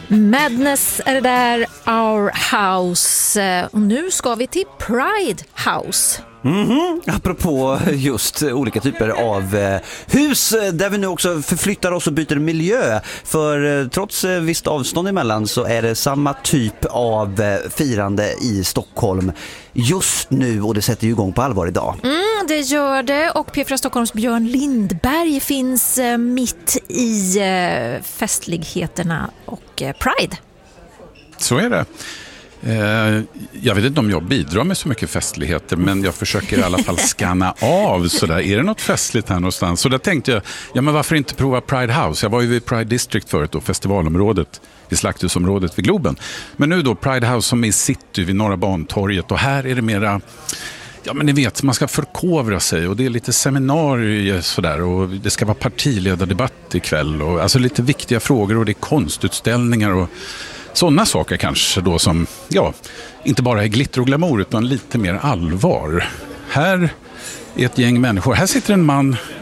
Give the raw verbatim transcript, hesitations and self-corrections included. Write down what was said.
Madness är det där, Our House. Och nu ska vi till Pride House. Mm-hmm. Apropå just olika typer av eh, hus där vi nu också förflyttar oss och byter miljö. För eh, trots eh, visst avstånd emellan så är det samma typ av eh, firande i Stockholm just nu, och det sätter ju igång på allvar idag. Mm, det gör det, och P fyra Stockholms Björn Lindberg finns eh, mitt i eh, festligheterna och eh, Pride. Så är det. Eh, jag vet inte om jag bidrar med så mycket festligheter, men jag försöker i alla fall scanna av sådär. Är det något festligt här någonstans? Så där tänkte jag, ja men varför inte prova Pride House? Jag var ju vid Pride District förut då, festivalområdet, i Slakthusområdet vid Globen. Men nu då Pride House som är i city vid Norra Bantorget, och här är det mera... Ja, men ni vet, man ska förkovra sig och det är lite seminarier sådär, och det ska vara partiledardebatt ikväll och alltså lite viktiga frågor, och det är konstutställningar och sådana saker kanske då som, ja, inte bara är glitter och glamour utan lite mer allvar. Här är ett gäng människor. Här sitter en man